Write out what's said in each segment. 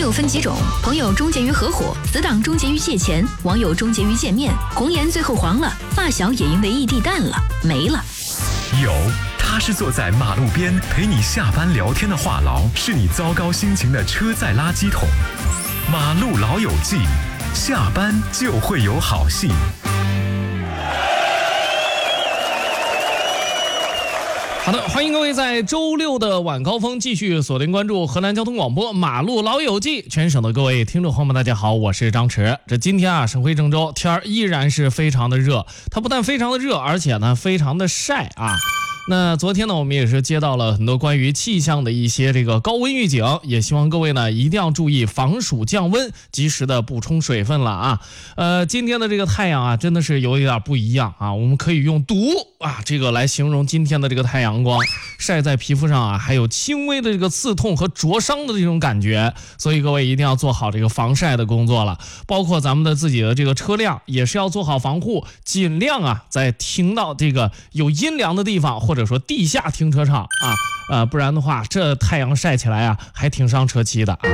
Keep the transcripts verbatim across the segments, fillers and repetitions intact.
友分几种，朋友终结于合伙，死党终结于借钱，网友终结于见面，红颜最后黄了，发小也因为异地淡了，没了。 有，他是坐在马路边陪你下班聊天的话痨，是你糟糕心情的车载垃圾桶。马路老友记，下班就会有好戏。 好的，欢迎各位在周六的晚高峰继续锁定关注河南交通广播马路老友记，全省的各位听众朋友们大家好，我是张弛。这今天啊，省会郑州天儿依然是非常的热，它不但非常的热，而且呢非常的晒啊。那昨天呢，我们也是接到了很多关于气象的一些这个高温预警，也希望各位呢一定要注意防暑降温，及时的补充水分了啊。呃，今天的这个太阳啊，真的是有一点不一样啊，我们可以用毒啊这个来形容今天的这个太阳光，晒在皮肤上啊，还有轻微的这个刺痛和灼伤的这种感觉，所以各位一定要做好这个防晒的工作了，包括咱们的自己的这个车辆也是要做好防护，尽量啊在停到这个有阴凉的地方，或者说地下停车场啊，呃，不然的话，这太阳晒起来啊，还挺伤车漆的啊。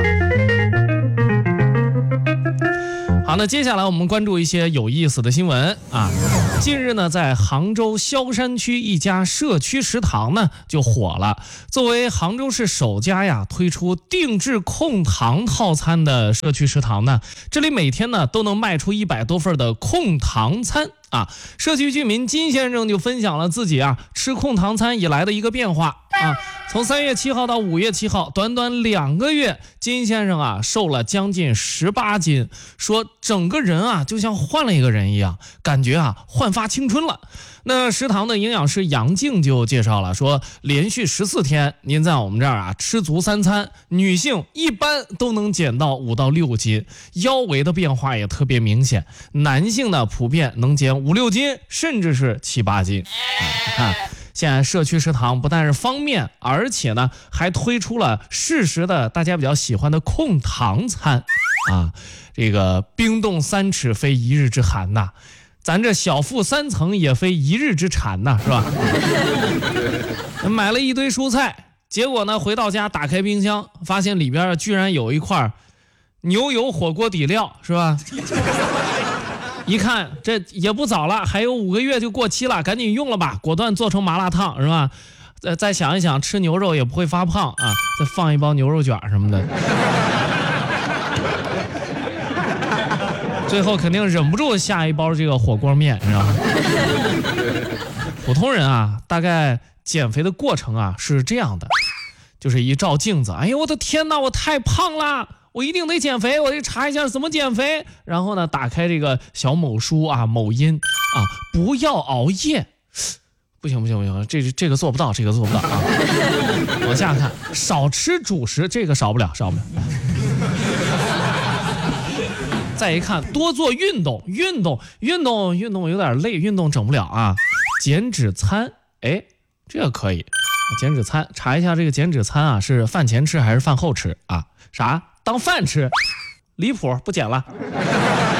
好，那接下来我们关注一些有意思的新闻啊。近日呢，在杭州萧山区一家社区食堂呢就火了。作为杭州市首家呀推出定制控糖套餐的社区食堂呢，这里每天呢都能卖出一百多份的控糖餐。啊，社区居民金先生就分享了自己啊吃控糖餐以来的一个变化啊。从三月七号到五月七号，短短两个月，金先生啊瘦了将近十八斤，说整个人啊就像换了一个人一样，感觉啊焕发青春了。那食堂的营养师杨静就介绍了，说连续十四天，您在我们这儿啊吃足三餐，女性一般都能减到五到六斤，腰围的变化也特别明显，男性呢普遍能减五六斤，甚至是七八斤。啊，你看，现在社区食堂不但是方便，而且呢还推出了适时的大家比较喜欢的控糖餐啊，这个冰冻三尺非一日之寒呐。咱这小腹三层也非一日之馋呐，是吧？买了一堆蔬菜，结果呢回到家打开冰箱，发现里边居然有一块牛油火锅底料，是吧？一看这也不早了，还有五个月就过期了，赶紧用了吧，果断做成麻辣烫，是吧？再再想一想，吃牛肉也不会发胖啊，再放一包牛肉卷什么的。最后肯定忍不住下一包这个火锅面，你知道吗？普通人啊，大概减肥的过程啊是这样的，就是一照镜子，哎呦我的天哪，我太胖了，我一定得减肥，我得查一下怎么减肥。然后呢，打开这个小某书啊、某音啊，不要熬夜。不行不行不行，这这个做不到，这个做不到啊。往下看，少吃主食，这个少不了，少不了。再一看，多做运动，运动，运动，运动有点累，运动整不了啊。减脂餐，哎，这个可以。减脂餐，查一下这个减脂餐啊，是饭前吃还是饭后吃啊？啥？当饭吃？离谱，不减了。